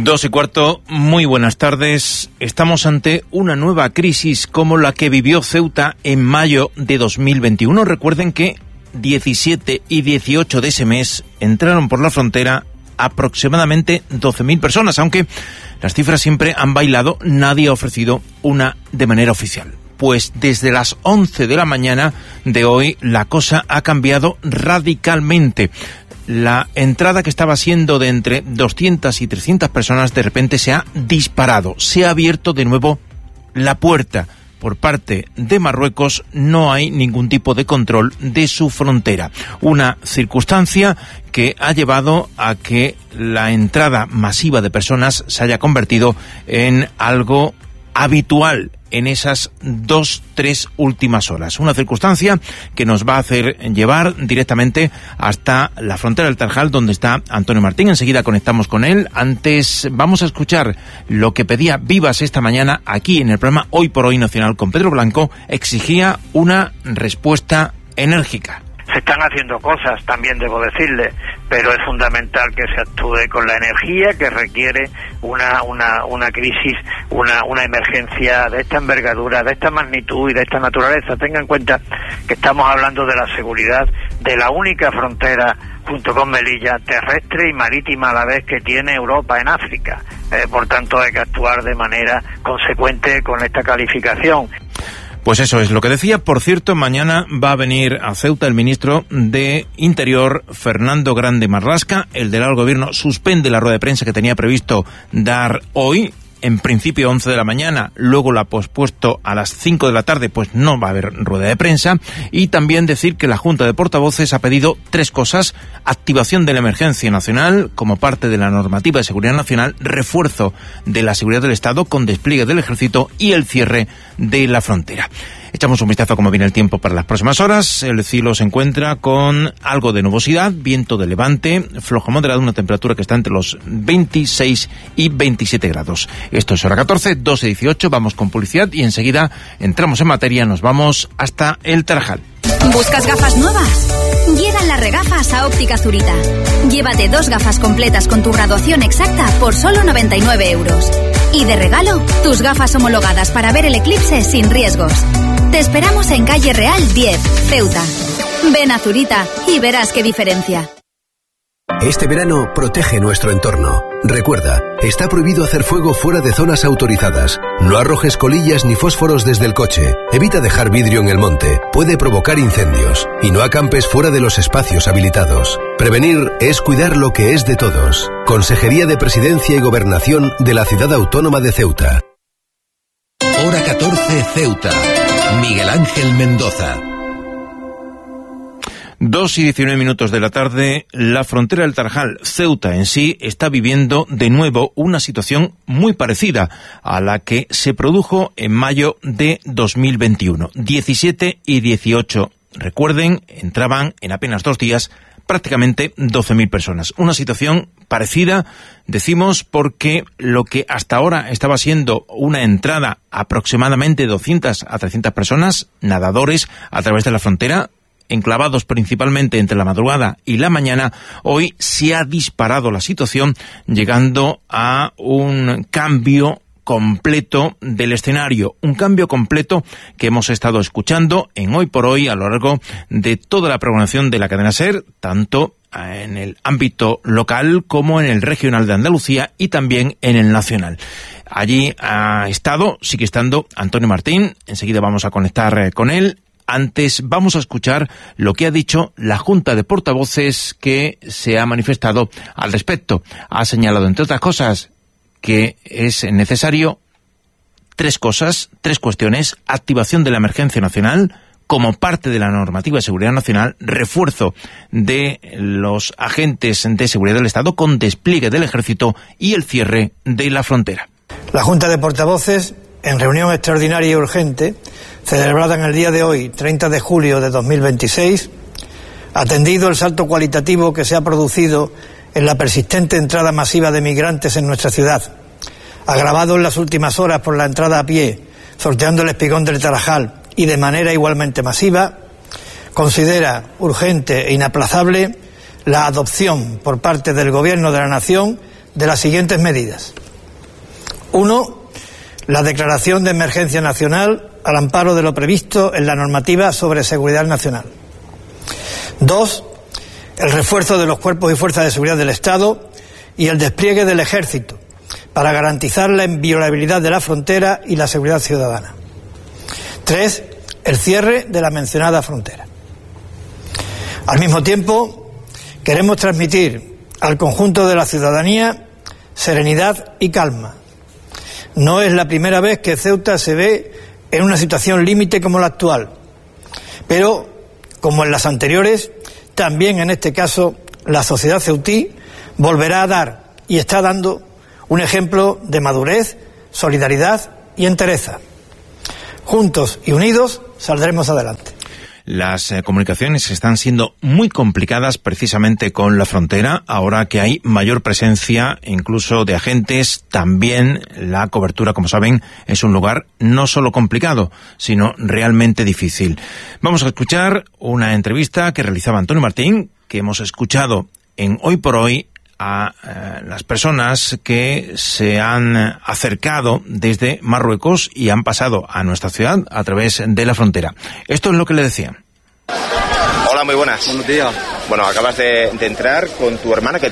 2:15, muy buenas tardes. Estamos ante una nueva crisis como la que vivió Ceuta en mayo de 2021. Recuerden que 17 y 18 de ese mes entraron por la frontera aproximadamente 12.000 personas, aunque las cifras siempre han bailado, nadie ha ofrecido una de manera oficial. Pues desde las 11 de la mañana de hoy la cosa ha cambiado radicalmente. La entrada que estaba siendo de entre 200 y 300 personas de repente se ha disparado. Se ha abierto de nuevo la puerta. Por parte de Marruecos no hay ningún tipo de control de su frontera. Una circunstancia que ha llevado a que la entrada masiva de personas se haya convertido en algo habitual en esas 2-3 últimas horas. Una circunstancia que nos va a hacer llevar directamente hasta la frontera del Tarjal, donde está Antonio Martín. Enseguida conectamos con él. Antes vamos a escuchar lo que pedía Vivas esta mañana aquí en el programa Hoy por Hoy Nacional con Pedro Blanco. Exigía una respuesta enérgica. Se están haciendo cosas, también debo decirle, pero es fundamental que se actúe con la energía que requiere una crisis, una emergencia de esta envergadura, de esta magnitud y de esta naturaleza. Tenga en cuenta que estamos hablando de la seguridad de la única frontera, junto con Melilla, terrestre y marítima a la vez que tiene Europa en África. Por tanto, hay que actuar de manera consecuente con esta calificación. Pues eso es lo que decía. Por cierto, mañana va a venir a Ceuta el ministro de Interior, Fernando Grande Marlasca. El delegado del Gobierno suspende la rueda de prensa que tenía previsto dar hoy. En principio 11 de la mañana, luego la ha pospuesto a las 5 de la tarde, pues no va a haber rueda de prensa. Y también decir que la Junta de Portavoces ha pedido 3 cosas: activación de la emergencia nacional como parte de la normativa de seguridad nacional, refuerzo de la seguridad del Estado con despliegue del ejército y el cierre de la frontera. Echamos un vistazo a cómo viene el tiempo para las próximas horas. El cielo se encuentra con algo de nubosidad, viento de levante, flojo moderado, una temperatura que está entre los 26 y 27 grados. Esto es hora 14, 2:18, vamos con publicidad y enseguida entramos en materia, nos vamos hasta el Tarajal. ¿Buscas gafas nuevas? Llegan las regafas a Óptica Zurita. Llévate 2 gafas completas con tu graduación exacta por solo 99 euros. Y de regalo, tus gafas homologadas para ver el eclipse sin riesgos. Te esperamos en Calle Real 10, Ceuta. Ven a Zurita y verás qué diferencia. Este verano protege nuestro entorno. Recuerda, está prohibido hacer fuego fuera de zonas autorizadas. No arrojes colillas ni fósforos desde el coche. Evita dejar vidrio en el monte. Puede provocar incendios. Y no acampes fuera de los espacios habilitados. Prevenir es cuidar lo que es de todos. Consejería de Presidencia y Gobernación de la Ciudad Autónoma de Ceuta. Hora 14, Ceuta. Miguel Ángel Mendoza. 2:19 de la tarde, la frontera del Tarjal, Ceuta en sí, está viviendo de nuevo una situación muy parecida a la que se produjo en mayo de 2021. 17 y 18, recuerden, entraban en apenas 2 días prácticamente 12.000 personas. Una situación parecida, decimos, porque lo que hasta ahora estaba siendo una entrada aproximadamente de 200 a 300 personas, nadadores a través de la frontera, enclavados principalmente entre la madrugada y la mañana, hoy se ha disparado la situación, llegando a un cambio completo del escenario, un cambio completo que hemos estado escuchando en Hoy por Hoy a lo largo de toda la programación de la cadena SER, tanto en el ámbito local como en el regional de Andalucía y también en el nacional. Allí sigue estando Antonio Martín, enseguida vamos a conectar con él. Antes vamos a escuchar lo que ha dicho la Junta de Portavoces que se ha manifestado al respecto. Ha señalado, entre otras cosas, que es necesario 3 cuestiones: activación de la emergencia nacional como parte de la normativa de seguridad nacional, refuerzo de los agentes de seguridad del Estado con despliegue del ejército y el cierre de la frontera. La Junta de Portavoces, en reunión extraordinaria y urgente, celebrada en el día de hoy, 30 de julio de 2026, atendido el salto cualitativo que se ha producido en la persistente entrada masiva de migrantes en nuestra ciudad, agravado en las últimas horas por la entrada a pie, sorteando el espigón del Tarajal y de manera igualmente masiva, considera urgente e inaplazable la adopción por parte del Gobierno de la Nación de las siguientes medidas. 1. La declaración de emergencia nacional al amparo de lo previsto en la normativa sobre seguridad nacional. 2. El refuerzo de los cuerpos y fuerzas de seguridad del Estado y el despliegue del Ejército para garantizar la inviolabilidad de la frontera y la seguridad ciudadana. 3. El cierre de la mencionada frontera. Al mismo tiempo, queremos transmitir al conjunto de la ciudadanía serenidad y calma. No es la primera vez que Ceuta se ve en una situación límite como la actual, pero, como en las anteriores, también en este caso la sociedad ceutí volverá a dar y está dando un ejemplo de madurez, solidaridad y entereza. Juntos y unidos saldremos adelante. Las comunicaciones están siendo muy complicadas precisamente con la frontera, ahora que hay mayor presencia incluso de agentes. También la cobertura, como saben, es un lugar no solo complicado, sino realmente difícil. Vamos a escuchar una entrevista que realizaba Antonio Martín, que hemos escuchado en Hoy por Hoy a las personas que se han acercado desde Marruecos y han pasado a nuestra ciudad a través de la frontera. Esto es lo que le decían. Hola, muy buenas. Buenos días. Bueno, acabas de entrar con tu hermana, que